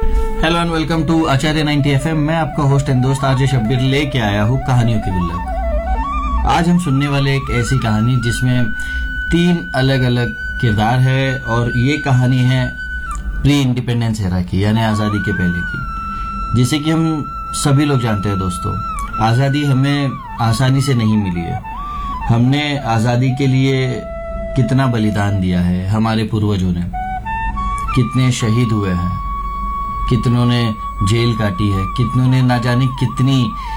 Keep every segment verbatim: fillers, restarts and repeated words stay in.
Hello and welcome to Acharya ninety F M. मैं आपका host and दोस्त RJ Shabbir लेके आया हूँ कहानियों की गुल्लक। आज हम सुनने वाले एक ऐसी कहानी जिसमें तीन अलग अलग किरदार है और ये कहानी है प्री इंडिपेंडेंस एरा की, यानी आज़ादी के पहले की। जिसे कि हम सभी लोग जानते हैं दोस्तों, आज़ादी हमें आसानी से नहीं मिली है। हमने आज़ादी के लिए कितना बलिदान दिया है, हमारे पूर्वजों ने कितने शहीद हुए हैं, कितनों ने जेल काटी है, कितनों ने ना जाने कितनी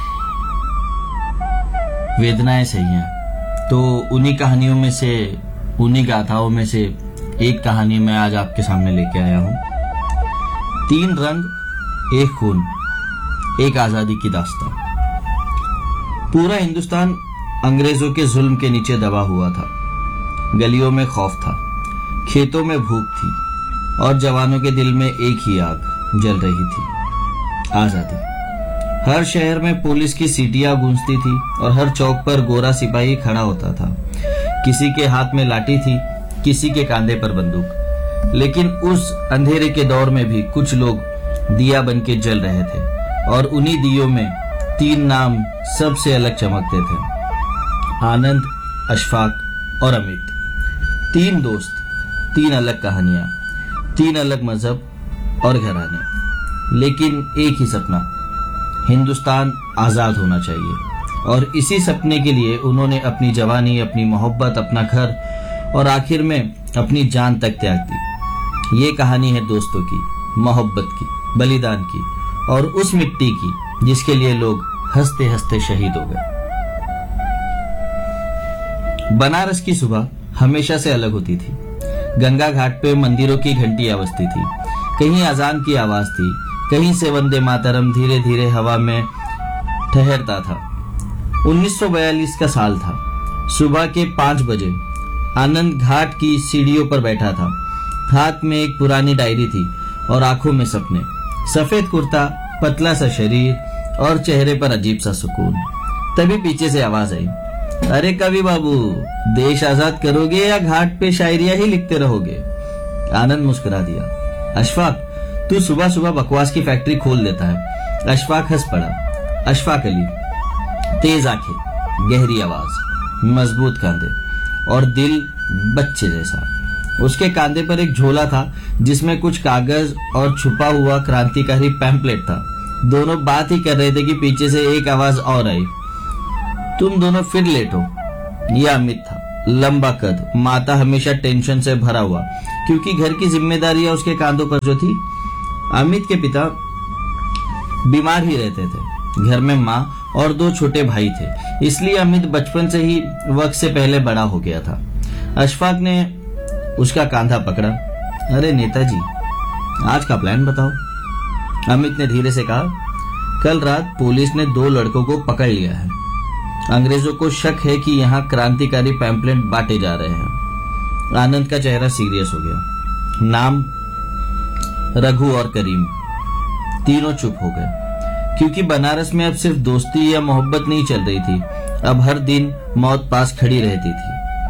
वेदनाएं सही हैं। तो उन्हीं कहानियों में से, उन्हीं गाथाओं में से एक कहानी मैं आज आपके सामने लेके आया हूं। तीन रंग, एक खून, एक आजादी की दास्तां। पूरा हिंदुस्तान अंग्रेजों के जुल्म के नीचे दबा हुआ था। गलियों में खौफ था, खेतों में भूख थी और जवानों के दिल में एक ही आग जल रही थी, आजादी। हर शहर में पुलिस की सीटियां गूंजती थी और हर चौक पर गोरा सिपाही खड़ा होता था। किसी के हाथ में लाठी थी, किसी के कांधे पर बंदूक। लेकिन उस अंधेरे के दौर में भी कुछ लोग दिया बन के जल रहे थे और उन्हीं दियों में तीन नाम सबसे अलग चमकते थे, आनंद, अशफाक और अमित। तीन दोस्त, तीन अलग कहानियां, तीन अलग मजहब और घराने, लेकिन एक ही सपना, हिंदुस्तान आजाद होना चाहिए। और इसी सपने के लिए उन्होंने अपनी जवानी, अपनी मोहब्बत, अपना घर और आखिर में अपनी जान तक त्याग दी। ये कहानी है दोस्तों की, मोहब्बत की, बलिदान की और उस मिट्टी की जिसके लिए लोग हंसते हंसते शहीद हो गए। बनारस की सुबह हमेशा से अलग होती थी। गंगा घाट पे मंदिरों की घंटियां बजती थी, कहीं अजान की आवाज थी, कहीं से वंदे मातरम धीरे धीरे हवा में ठहरता था। उन्नीस सौ बयालीस का साल था। सुबह के पांच बजे आनंद घाट की सीढ़ियों पर बैठा था। हाथ में एक पुरानी डायरी थी और आंखों में सपने। सफेद कुर्ता, पतला सा शरीर और चेहरे पर अजीब सा सुकून। तभी पीछे से आवाज आई, अरे कवि बाबू, देश आजाद करोगे या घाट पे शायरियां ही लिखते रहोगे? आनंद मुस्कुरा दिया। अशफाक, तू सुबह सुबह बकवास की फैक्ट्री खोल देता है। अशफाक हंस पड़ा। अशफाक अली, तेज आंखें, गहरी आवाज, मजबूत कांधे और दिल बच्चे जैसा। उसके कांधे पर एक झोला था जिसमें कुछ कागज और छुपा हुआ क्रांतिकारी पैम्पलेट था। दोनों बात ही कर रहे थे कि पीछे से एक आवाज और आई, तुम दोनों फिर लेटो। यह अमित था, लंबा कद, माथा हमेशा टेंशन से भरा हुआ क्योंकि घर की जिम्मेदारियां उसके कांधों पर जो थी। अमित के पिता बीमार ही रहते थे। घर में माँ और दो छोटे भाई थे, इसलिए अमित बचपन से ही वक्त से पहले बड़ा हो गया था। अशफाक ने उसका कांधा पकड़ा। अरे नेताजी, आज का प्लान बताओ। अमित ने धीरे से कहा, कल रात पुलिस ने दो लड़कों को पकड़ लिया है। अंग्रेजों को शक है कि यहाँ क्रांतिकारी पैम्पलेट बांटे जा रहे हैं। आनंद का चेहरा सीरियस हो गया। नाम रघु और करीम। तीनों चुप हो गए क्योंकि बनारस में अब सिर्फ दोस्ती या मोहब्बत नहीं चल रही थी, अब हर दिन मौत पास खड़ी रहती थी।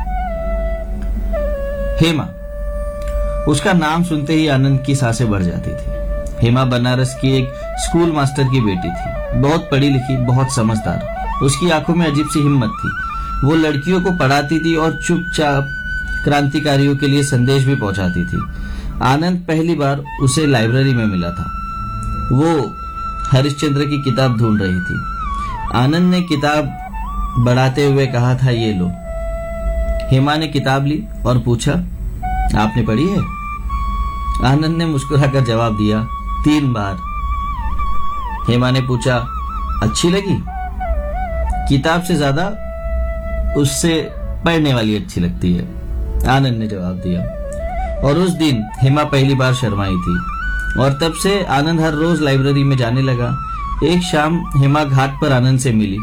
हेमा, उसका नाम सुनते ही आनंद की सांसें बढ़ जाती थी। हेमा बनारस की एक स्कूल मास्टर की बेटी थी, बहुत पढ़ी लिखी, बहुत समझदार। उसकी आंखों में अजीब सी हिम्मत थी। वो लड़कियों को पढ़ाती थी और चुपचाप क्रांतिकारियों के लिए संदेश भी पहुंचाती थी। आनंद पहली बार उसे लाइब्रेरी में मिला था। वो हरिश्चंद्र की किताब ढूंढ रही थी। आनंद ने किताब बढ़ाते हुए कहा था, ये लो। हेमा ने किताब ली और पूछा, आपने पढ़ी है? आनंद ने मुस्कुराकर जवाब दिया, तीन बार। हेमा ने पूछा, अच्छी लगी? किताब से ज्यादा उससे पढ़ने वाली अच्छी लगती है, आनंद ने जवाब दिया। और उस दिन हेमा पहली बार शर्माई थी और तब से आनंद हर रोज लाइब्रेरी में जाने लगा। एक शाम हेमा घाट पर आनंद से मिली।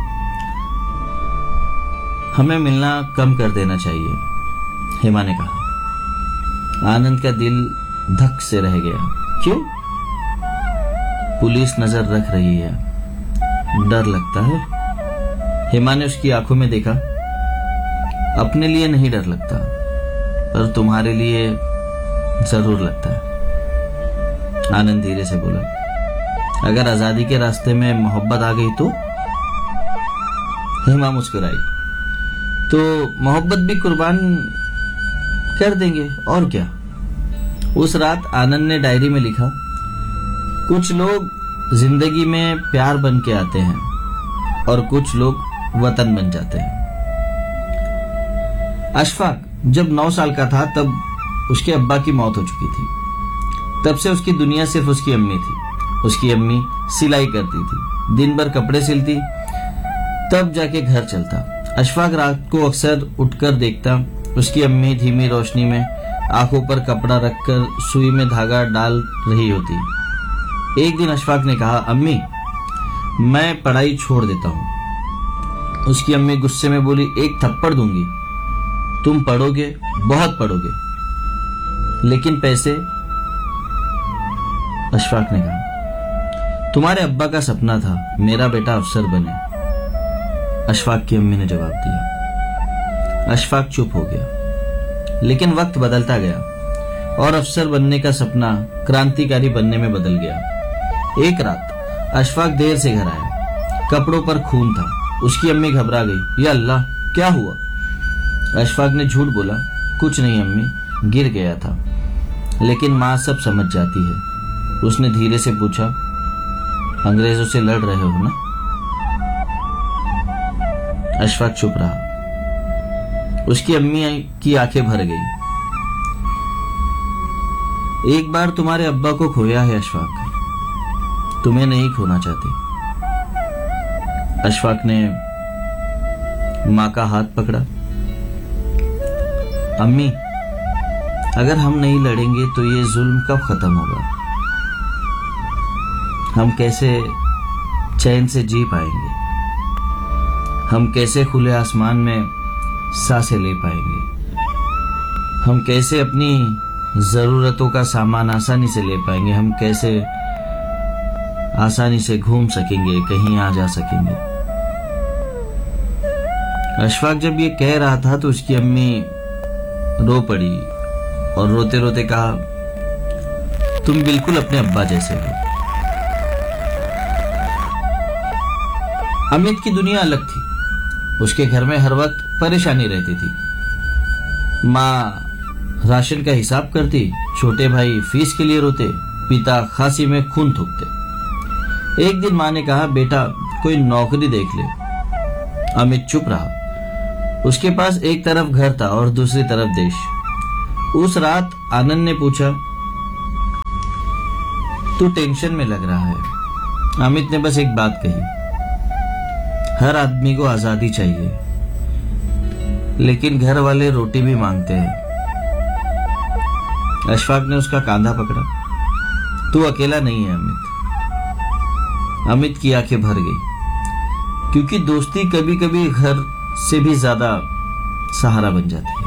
हमें मिलना कम कर देना चाहिए, हेमा ने कहा। आनंद का दिल धक से रह गया। क्यों? पुलिस नजर रख रही है, डर लगता है। हेमा ने उसकी आंखों में देखा। अपने लिए नहीं डर लगता, पर तुम्हारे लिए जरूर लगता है। आनंद धीरे से बोला। अगर आजादी के रास्ते में मोहब्बत आ गई तो? हेमा मुस्कुराई। तो मोहब्बत भी कुर्बान कर देंगे, और क्या। उस रात आनंद ने डायरी में लिखा, कुछ लोग जिंदगी में प्यार बन के आते हैं और कुछ लोग वतन बन जाते हैं। अशफाक जब नौ साल का था तब उसके अब्बा की मौत हो चुकी थी। तब से उसकी दुनिया सिर्फ उसकी अम्मी थी। उसकी अम्मी सिलाई करती थी, दिन भर कपड़े सिलती, तब जाके घर चलता। अशफाक रात को अक्सर उठकर देखता, उसकी अम्मी धीमी रोशनी में आंखों पर कपड़ा रखकर सुई में धागा डाल रही होती। एक दिन अशफाक ने कहा, अम्मी मैं पढ़ाई छोड़ देता हूँ। उसकी अम्मी गुस्से में बोली, एक थप्पड़ दूंगी। तुम पढ़ोगे, बहुत पढ़ोगे, लेकिन पैसे? अशफाक ने कहा, तुम्हारे अब्बा का सपना था मेरा बेटा अफसर बने। अशफाक की अम्मी ने जवाब दिया। अशफाक चुप हो गया, लेकिन वक्त बदलता गया और अफसर बनने का सपना क्रांतिकारी बनने में बदल गया। एक रात अशफाक देर से घर आया, कपड़ों पर खून था। उसकी अम्मी घबरा गई, या अल्लाह क्या हुआ? अशफाक ने झूठ बोला, कुछ नहीं अम्मी, गिर गया था। लेकिन माँ सब समझ जाती है। उसने धीरे से पूछा, अंग्रेजों से लड़ रहे हो ना? अशफाक चुप रहा। उसकी अम्मी की आंखें भर गई। एक बार तुम्हारे अब्बा को खोया है अशफाक, तुम्हें नहीं खोना चाहती। अशफाक ने माँ का हाथ पकड़ा। अम्मी, अगर हम नहीं लड़ेंगे तो ये जुल्म कब खत्म होगा? हम कैसे चैन से जी पाएंगे? हम कैसे खुले आसमान में सांसें ले पाएंगे? हम कैसे अपनी जरूरतों का सामान आसानी से ले पाएंगे? हम कैसे आसानी से घूम सकेंगे, कहीं आ जा सकेंगे? अशफाक जब ये कह रहा था तो उसकी अम्मी रो पड़ी और रोते रोते कहा, तुम बिल्कुल अपने अब्बा जैसे हो। अमित की दुनिया अलग थी। उसके घर में हर वक्त परेशानी रहती थी। माँ राशन का हिसाब करती, छोटे भाई फीस के लिए रोते, पिता खांसी में खून थूकते। एक दिन माँ ने कहा, बेटा कोई नौकरी देख ले। अमित चुप रहा। उसके पास एक तरफ घर था और दूसरी तरफ देश। उस रात आनंद ने पूछा, तू टेंशन में लग रहा है। अमित ने बस एक बात कही, हर आदमी को आजादी चाहिए, लेकिन घर वाले रोटी भी मांगते हैं। अशफाक ने उसका कांधा पकड़ा। तू अकेला नहीं है अमित। अमित की आंखें भर गई, क्योंकि दोस्ती कभी कभी घर से भी ज्यादा सहारा बन जाती।